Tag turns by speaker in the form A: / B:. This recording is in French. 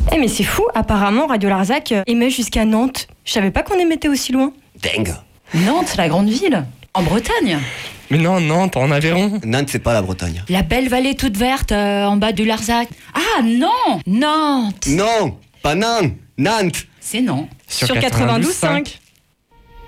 A: Mais c'est fou, apparemment Radio Larzac émet jusqu'à Nantes. Je savais pas qu'on émettait aussi loin.
B: Dingue.
C: Nantes, la grande ville, en Bretagne.
D: Mais non, Nantes, en Aveyron.
B: Nantes, c'est pas la Bretagne.
C: La belle vallée toute verte en bas du Larzac. Ah non, Nantes.
B: Non, pas Nantes, Nantes.
C: C'est non.
D: Sur
A: 92.5.